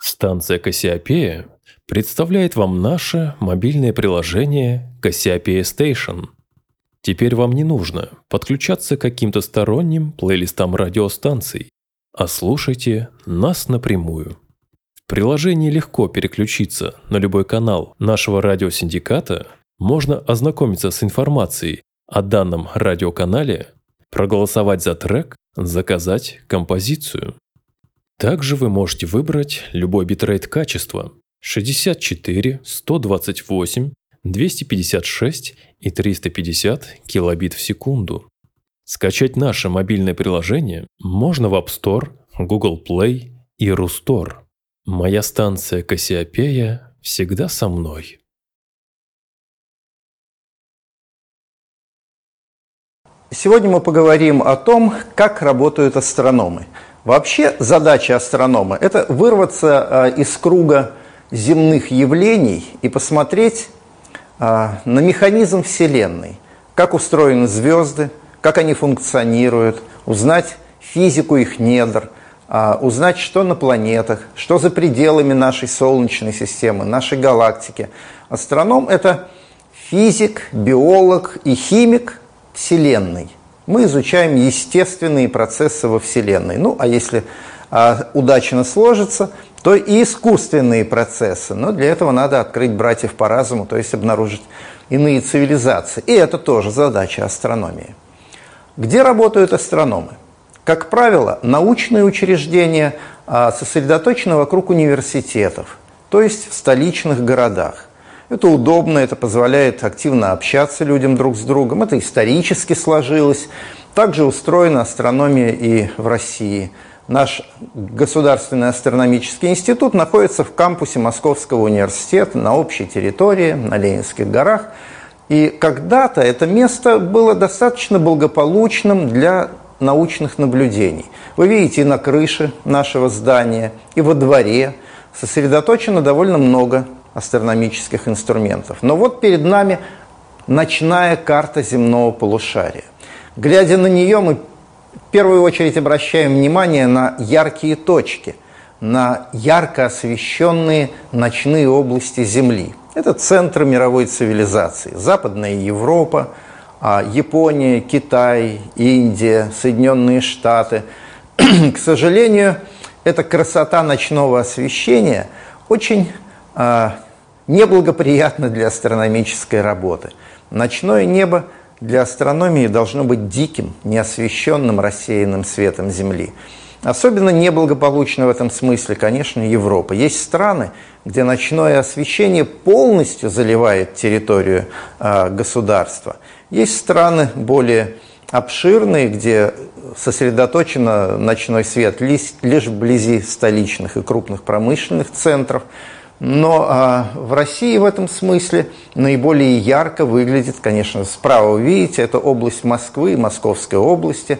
Станция Кассиопея представляет вам наше мобильное приложение Cassiopeia Station. Теперь вам не нужно подключаться к каким-то сторонним плейлистам радиостанций, а слушайте нас напрямую. В приложении легко переключиться на любой канал нашего радиосиндиката, можно ознакомиться с информацией о данном радиоканале, проголосовать за трек, заказать композицию. Также вы можете выбрать любой битрейт качества 64, 128, 256 и 350 килобит в секунду. Скачать наше мобильное приложение можно в App Store, Google Play и Rustore. Моя станция Кассиопея всегда со мной. Сегодня мы поговорим о том, как работают астрономы. Вообще задача астронома – это вырваться из круга земных явлений и посмотреть на механизм Вселенной, как устроены звезды, как они функционируют, узнать физику их недр, узнать, что на планетах, что за пределами нашей Солнечной системы, нашей галактики. Астроном – это физик, биолог и химик Вселенной. Мы изучаем естественные процессы во Вселенной. Ну, а если удачно сложится, то и искусственные процессы. Но для этого надо открыть братьев по разуму, то есть обнаружить иные цивилизации. И это тоже задача астрономии. Где работают астрономы? Как правило, научные учреждения сосредоточены вокруг университетов, то есть в столичных городах. Это удобно, это позволяет активно общаться людям друг с другом. Это исторически сложилось. Также устроена астрономия и в России. Наш Государственный астрономический институт находится в кампусе Московского университета на общей территории, на Ленинских горах. И когда-то это место было достаточно благополучным для научных наблюдений. Вы видите, и на крыше нашего здания, и во дворе сосредоточено довольно много астрономических инструментов. Но вот перед нами ночная карта земного полушария. Глядя на нее, мы в первую очередь обращаем внимание на яркие точки, на ярко освещенные ночные области Земли. Это центры мировой цивилизации. Западная Европа, Япония, Китай, Индия, Соединенные Штаты. К сожалению, эта красота ночного освещения очень неблагоприятно для астрономической работы. Ночное небо для астрономии должно быть диким, неосвещенным, рассеянным светом Земли. Особенно неблагополучно в этом смысле, конечно, Европа. Есть страны, где ночное освещение полностью заливает территорию государства. Есть страны более обширные, где сосредоточен ночной свет лишь вблизи столичных и крупных промышленных центров. Но в России в этом смысле наиболее ярко выглядит, конечно, справа вы видите, это область Москвы, Московской области,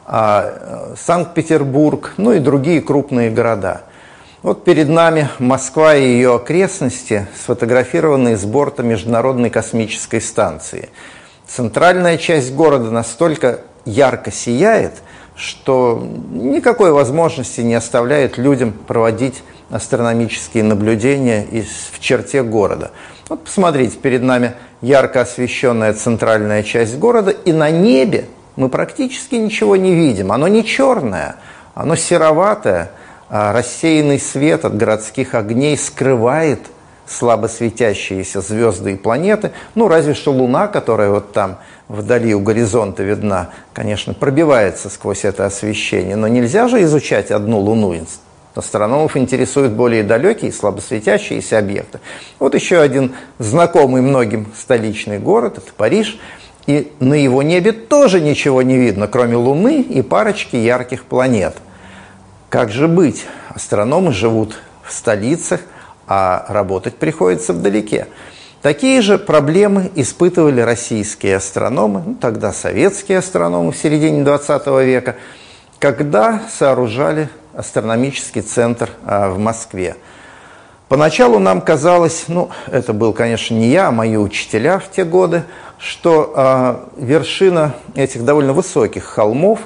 Санкт-Петербург, ну и другие крупные города. Вот перед нами Москва и ее окрестности, сфотографированные с борта Международной космической станции. Центральная часть города настолько ярко сияет, что никакой возможности не оставляет людям проводить астрономические наблюдения в черте города. Вот посмотрите, перед нами ярко освещенная центральная часть города, и на небе мы практически ничего не видим. Оно не черное, оно сероватое, рассеянный свет от городских огней скрывает слабо светящиеся звезды и планеты. Ну, разве что Луна, которая вот там вдали у горизонта видна, конечно, пробивается сквозь это освещение. Но нельзя же изучать одну Луну. Астрономов интересуют более далекие, слабо светящиеся объекты. Вот еще один знакомый многим столичный город – это Париж. И на его небе тоже ничего не видно, кроме Луны и парочки ярких планет. Как же быть? Астрономы живут в столицах, а работать приходится вдалеке. Такие же проблемы испытывали российские астрономы, тогда советские астрономы в середине 20 века, когда сооружали астрономический центр в Москве. Поначалу нам казалось, это был, конечно, не я, а мои учителя в те годы, что вершина этих довольно высоких холмов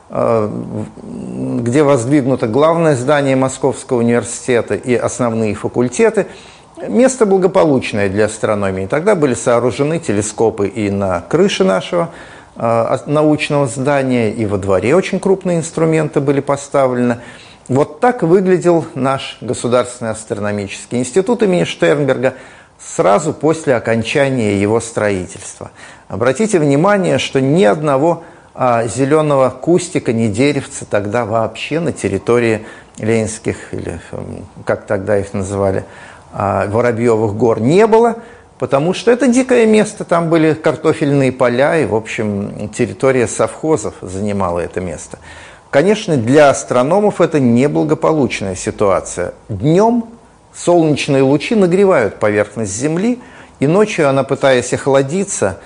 где воздвигнуто главное здание Московского университета и основные факультеты. Место благополучное для астрономии. Тогда были сооружены телескопы и на крыше нашего научного здания, и во дворе очень крупные инструменты были поставлены. Вот так выглядел наш Государственный астрономический институт имени Штернберга сразу после окончания его строительства. Обратите внимание, что ни одного зеленого кустика, ни деревца тогда вообще на территории Ленинских, или как тогда их называли, Воробьевых гор не было, потому что это дикое место, там были картофельные поля, и, в общем, территория совхозов занимала это место. Конечно, для астрономов это неблагополучная ситуация. Днем солнечные лучи нагревают поверхность Земли, и ночью она, пытаясь охладиться,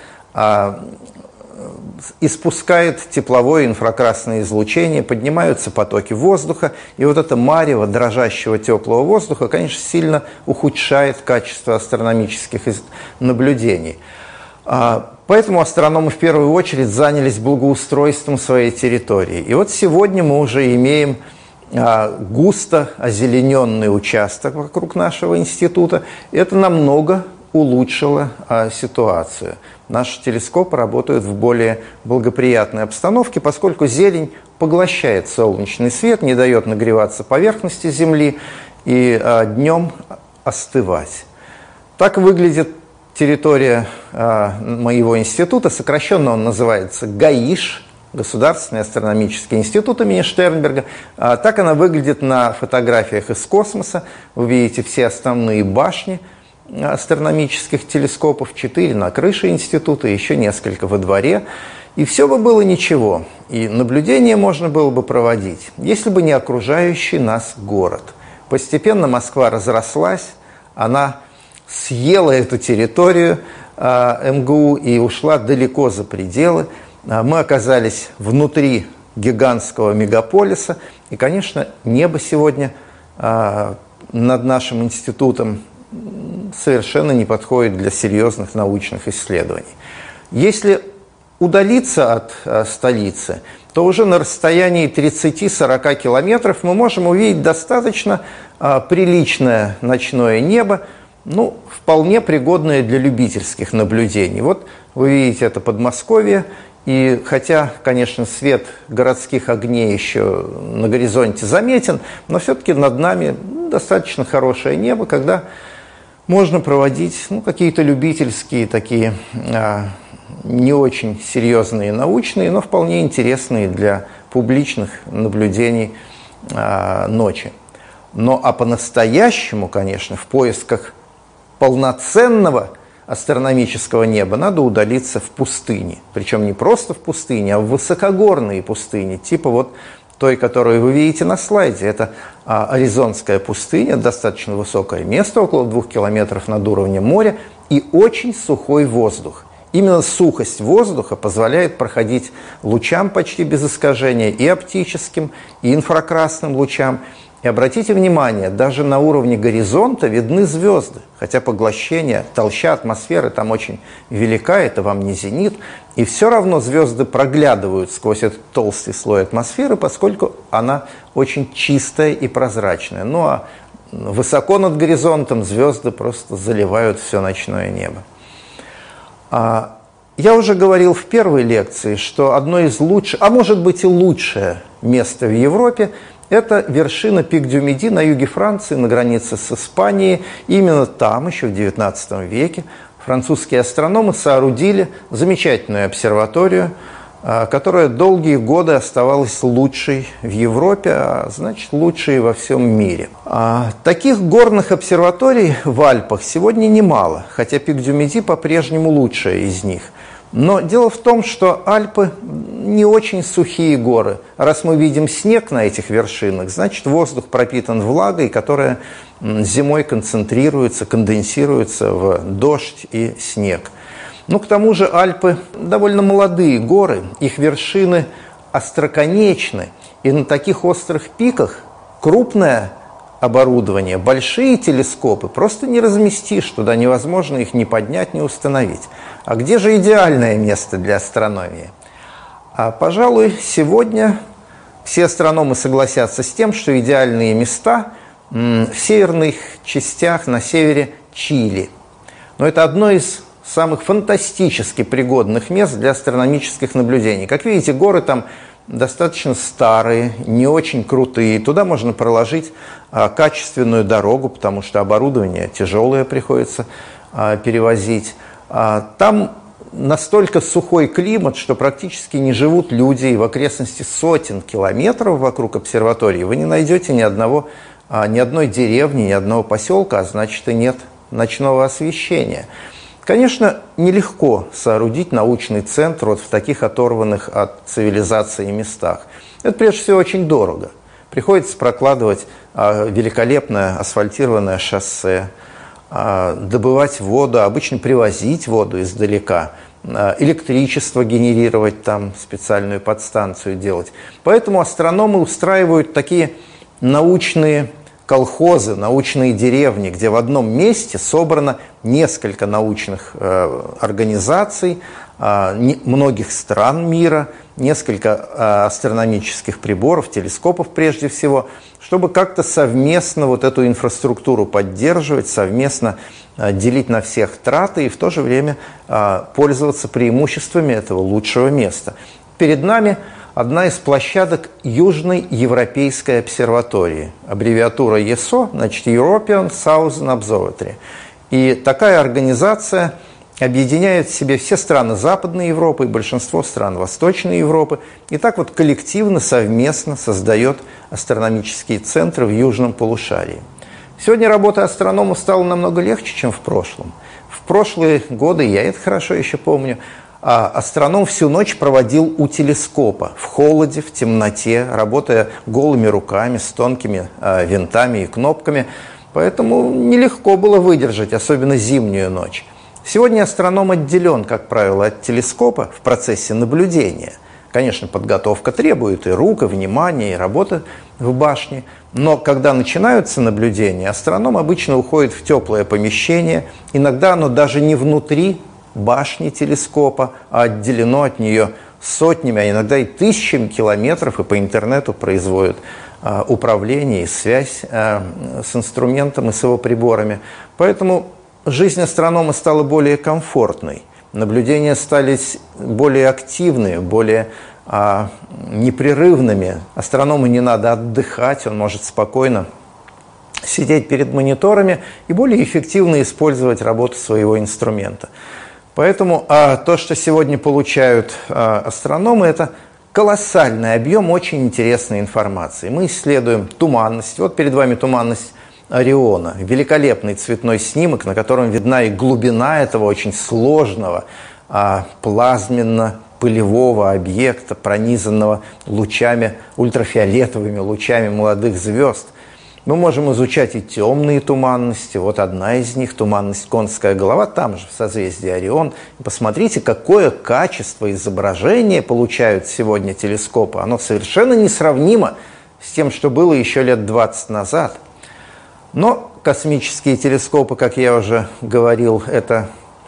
испускает тепловое инфракрасное излучение, поднимаются потоки воздуха, и вот это марево дрожащего теплого воздуха, конечно, сильно ухудшает качество астрономических наблюдений. Поэтому астрономы в первую очередь занялись благоустройством своей территории. И вот сегодня мы уже имеем густо озелененный участок вокруг нашего института. Это намного улучшило ситуацию. Наши телескопы работают в более благоприятной обстановке, поскольку зелень поглощает солнечный свет, не дает нагреваться поверхности Земли и днем остывать. Так выглядит территория моего института. Сокращенно он называется ГАИШ, Государственный астрономический институт имени Штернберга. Так она выглядит на фотографиях из космоса. Вы видите все основные башни астрономических телескопов, 4 на крыше института, еще несколько во дворе. И все бы было ничего, и наблюдения можно было бы проводить, если бы не окружающий нас город. Постепенно Москва разрослась, она съела эту территорию МГУ и ушла далеко за пределы. Мы оказались внутри гигантского мегаполиса, и, конечно, небо сегодня над нашим институтом совершенно не подходит для серьезных научных исследований. Если удалиться от столицы, то уже на расстоянии 30-40 километров мы можем увидеть достаточно приличное ночное небо, вполне пригодное для любительских наблюдений. Вот вы видите это Подмосковье, и хотя, конечно, свет городских огней еще на горизонте заметен, но все-таки над нами достаточно хорошее небо, когда можно проводить какие-то любительские, такие не очень серьезные научные, но вполне интересные для публичных наблюдений ночи. А по-настоящему, конечно, в поисках полноценного астрономического неба надо удалиться в пустыни. Причем не просто в пустыне, а в высокогорные пустыни, типа вот той, которую вы видите на слайде. Это Аризонская пустыня, достаточно высокое место, около 2 километров над уровнем моря, и очень сухой воздух. Именно сухость воздуха позволяет проходить лучам почти без искажения, и оптическим, и инфракрасным лучам. И обратите внимание, даже на уровне горизонта видны звезды, хотя поглощение, толща атмосферы там очень велика, это вам не зенит, и все равно звезды проглядывают сквозь этот толстый слой атмосферы, поскольку она очень чистая и прозрачная. А высоко над горизонтом звезды просто заливают все ночное небо. Я уже говорил в первой лекции, что одно из лучших, а может быть и лучшее место в Европе – это вершина Пик-дю-Миди на юге Франции, на границе с Испанией. Именно там, еще в XIX веке, французские астрономы соорудили замечательную обсерваторию, которая долгие годы оставалась лучшей в Европе, а значит, лучшей во всем мире. Таких горных обсерваторий в Альпах сегодня немало, хотя Пик-дю-Миди по-прежнему лучшая из них. Но дело в том, что Альпы не очень сухие горы. Раз мы видим снег на этих вершинах, значит, воздух пропитан влагой, которая зимой концентрируется, конденсируется в дождь и снег. К тому же Альпы довольно молодые горы, их вершины остроконечны, и на таких острых пиках крупное оборудование, большие телескопы просто не разместишь, туда невозможно их ни поднять, ни установить. А где же идеальное место для астрономии? Пожалуй, сегодня все астрономы согласятся с тем, что идеальные места в северных частях, на севере Чили. Но это одно из самых фантастически пригодных мест для астрономических наблюдений. Как видите, горы там достаточно старые, не очень крутые. Туда можно проложить качественную дорогу, потому что оборудование тяжелое приходится перевозить. Там настолько сухой климат, что практически не живут люди, и в окрестности сотен километров вокруг обсерватории вы не найдете ни одной деревни, ни одного поселка, а значит и нет ночного освещения. Конечно, нелегко соорудить научный центр вот в таких оторванных от цивилизации местах. Это прежде всего очень дорого. Приходится прокладывать великолепное асфальтированное шоссе, добывать воду, обычно привозить воду издалека, электричество генерировать, там специальную подстанцию делать. Поэтому астрономы устраивают такие научные колхозы, научные деревни, где в одном месте собрано несколько научных организаций многих стран мира, несколько астрономических приборов, телескопов прежде всего, чтобы как-то совместно вот эту инфраструктуру поддерживать, совместно делить на всех траты и в то же время пользоваться преимуществами этого лучшего места. Перед нами одна из площадок Южной Европейской обсерватории. Аббревиатура ESO, значит European Southern Observatory. И такая организация объединяет в себе все страны Западной Европы и большинство стран Восточной Европы. И так вот коллективно, совместно создает астрономические центры в Южном полушарии. Сегодня работа астрономов стала намного легче, чем в прошлом. В прошлые годы, я это хорошо еще помню, астроном всю ночь проводил у телескопа, в холоде, в темноте, работая голыми руками, с тонкими винтами и кнопками. Поэтому нелегко было выдержать, особенно зимнюю ночь. Сегодня астроном отделен, как правило, от телескопа в процессе наблюдения. Конечно, подготовка требует и рук, и внимания, и работы в башне. Но когда начинаются наблюдения, астроном обычно уходит в теплое помещение. Иногда оно даже не внутри башни телескопа, а отделено от нее сотнями, а иногда и тысячами километров, и по интернету производят управление и связь с инструментом и с его приборами. Поэтому жизнь астронома стала более комфортной, наблюдения стали более активными, более непрерывными. Астроному не надо отдыхать, он может спокойно сидеть перед мониторами и более эффективно использовать работу своего инструмента. Поэтому то, что сегодня получают астрономы, это колоссальный объем очень интересной информации. Мы исследуем туманность. Вот перед вами туманность Ориона. Великолепный цветной снимок, на котором видна и глубина этого очень сложного плазменно-пылевого объекта, пронизанного лучами, ультрафиолетовыми лучами молодых звезд. Мы можем изучать и темные туманности. Вот одна из них, туманность Конская голова, там же, в созвездии Орион. И посмотрите, какое качество изображения получают сегодня телескопы. Оно совершенно несравнимо с тем, что было еще лет 20 назад. Но космические телескопы, как я уже говорил, это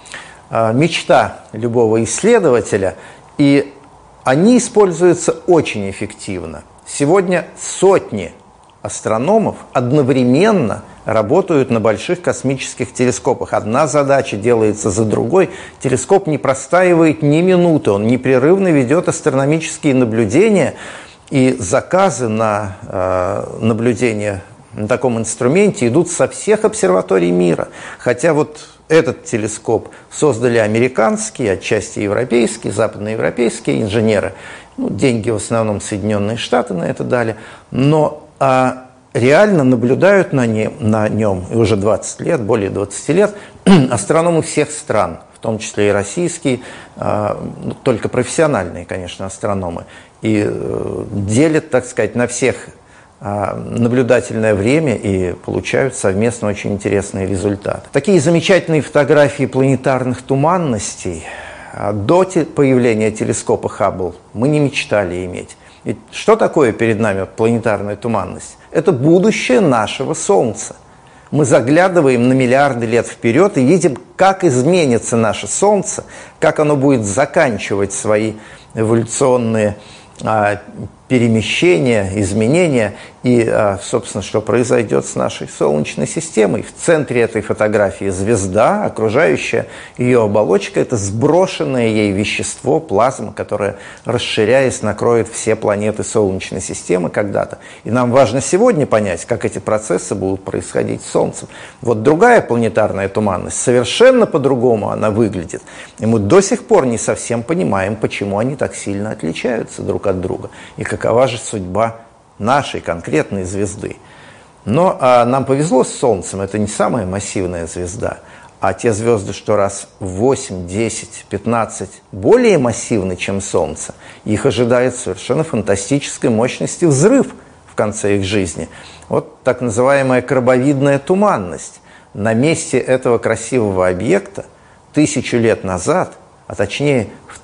мечта любого исследователя. И они используются очень эффективно. Сегодня сотни астрономов одновременно работают на больших космических телескопах. Одна задача делается за другой. Телескоп не простаивает ни минуты, он непрерывно ведет астрономические наблюдения. И заказы на наблюдения на таком инструменте идут со всех обсерваторий мира. Хотя вот этот телескоп создали американские, отчасти европейские, западноевропейские инженеры. Деньги в основном Соединенные Штаты на это дали. Но реально наблюдают на нем, и уже 20 лет, более 20 лет, астрономы всех стран, в том числе и российские, только профессиональные, конечно, астрономы, и делят, так сказать, на всех наблюдательное время и получают совместно очень интересные результаты. Такие замечательные фотографии планетарных туманностей до появления телескопа Хаббл мы не мечтали иметь. Ведь что такое перед нами планетарная туманность? Это будущее нашего Солнца. Мы заглядываем на миллиарды лет вперед и видим, как изменится наше Солнце, как оно будет заканчивать свои эволюционные перемещения, изменения и, собственно, что произойдет с нашей Солнечной системой. В центре этой фотографии звезда, окружающая ее оболочка – это сброшенное ей вещество, плазма, которая, расширяясь, накроет все планеты Солнечной системы когда-то. И нам важно сегодня понять, как эти процессы будут происходить с Солнцем. Вот другая планетарная туманность, совершенно по-другому она выглядит. И мы до сих пор не совсем понимаем, почему они так сильно отличаются друг от друга. И какова же судьба нашей конкретной звезды. Но нам повезло с Солнцем, это не самая массивная звезда, а те звезды, что раз в 8, 10, 15 более массивны, чем Солнце, их ожидает совершенно фантастической мощности взрыв в конце их жизни. Вот так называемая крабовидная туманность. На месте этого красивого объекта 1000 лет назад, а точнее в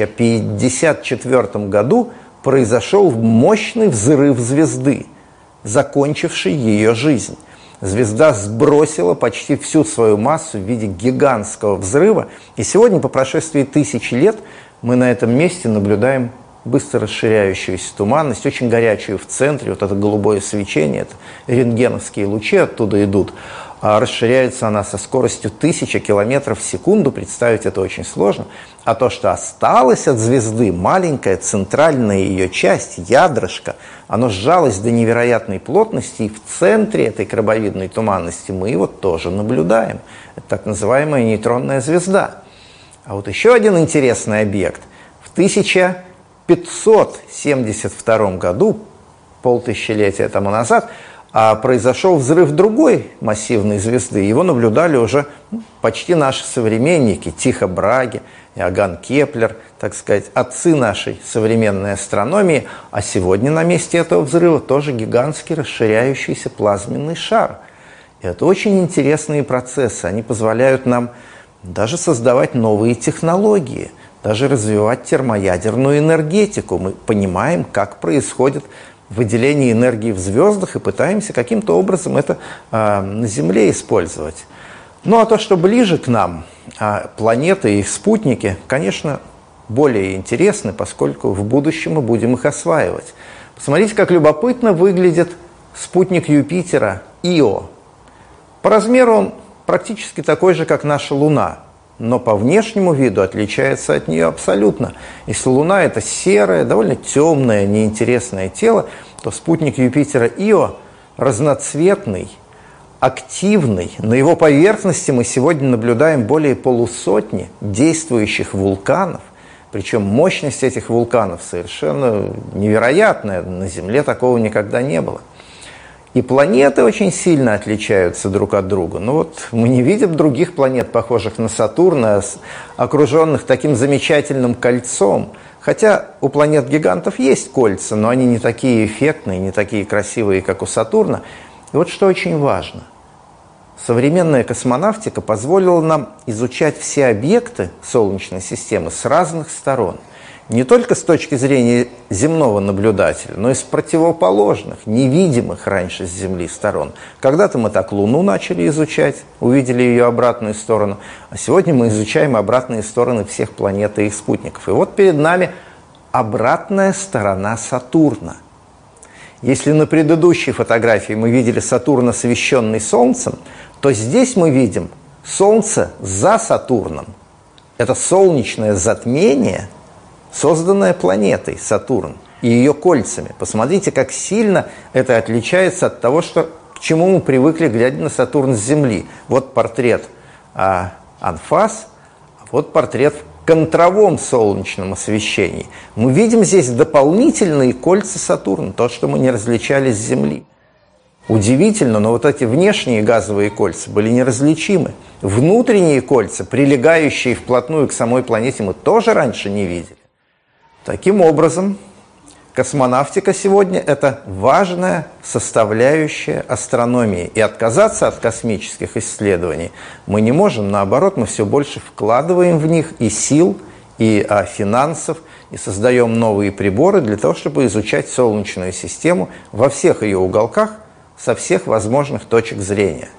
1054 году, произошел мощный взрыв звезды, закончивший ее жизнь. Звезда сбросила почти всю свою массу в виде гигантского взрыва, и сегодня, по прошествии 1000 лет, мы на этом месте наблюдаем быстро расширяющуюся туманность, очень горячую в центре, вот это голубое свечение, это рентгеновские лучи оттуда идут, а расширяется она со скоростью 1000 километров в секунду, представить это очень сложно. А то, что осталось от звезды, маленькая центральная ее часть, ядрышко, оно сжалось до невероятной плотности, и в центре этой крабовидной туманности мы его тоже наблюдаем. Это так называемая нейтронная звезда. А вот еще один интересный объект. В 1572 году, полтысячелетия тому назад, произошел взрыв другой массивной звезды. Его наблюдали уже почти наши современники, Тихо Браге, Иоганн Кеплер, так сказать, отцы нашей современной астрономии. А сегодня на месте этого взрыва тоже гигантский расширяющийся плазменный шар. И это очень интересные процессы. Они позволяют нам даже создавать новые технологии, даже развивать термоядерную энергетику. Мы понимаем, как происходит выделение энергии в звездах и пытаемся каким-то образом это на Земле использовать. Ну а то, что ближе к нам, планеты и их спутники, конечно, более интересны, поскольку в будущем мы будем их осваивать. Посмотрите, как любопытно выглядит спутник Юпитера Ио. По размеру он практически такой же, как наша Луна, но по внешнему виду отличается от нее абсолютно. Если Луна – это серое, довольно темное, неинтересное тело, то спутник Юпитера Ио разноцветный, активный. На его поверхности мы сегодня наблюдаем более полусотни действующих вулканов. Причем мощность этих вулканов совершенно невероятная. На Земле такого никогда не было. И планеты очень сильно отличаются друг от друга. Но вот мы не видим других планет, похожих на Сатурна, окруженных таким замечательным кольцом. Хотя у планет-гигантов есть кольца, но они не такие эффектные, не такие красивые, как у Сатурна. И вот что очень важно. Современная космонавтика позволила нам изучать все объекты Солнечной системы с разных сторон. Не только с точки зрения земного наблюдателя, но и с противоположных, невидимых раньше с Земли сторон. Когда-то мы так Луну начали изучать, увидели ее обратную сторону, а сегодня мы изучаем обратные стороны всех планет и их спутников. И вот перед нами обратная сторона Сатурна. Если на предыдущей фотографии мы видели Сатурн, освещенный Солнцем, то здесь мы видим Солнце за Сатурном. Это солнечное затмение, созданная планетой Сатурн и ее кольцами. Посмотрите, как сильно это отличается от того, к чему мы привыкли, глядя на Сатурн с Земли. Вот портрет анфас, а вот портрет в контровом солнечном освещении. Мы видим здесь дополнительные кольца Сатурна, то, что мы не различали с Земли. Удивительно, но вот эти внешние газовые кольца были неразличимы. Внутренние кольца, прилегающие вплотную к самой планете, мы тоже раньше не видели. Таким образом, космонавтика сегодня – это важная составляющая астрономии. И отказаться от космических исследований мы не можем. Наоборот, мы все больше вкладываем в них и сил, и финансов, и создаем новые приборы для того, чтобы изучать Солнечную систему во всех ее уголках, со всех возможных точек зрения.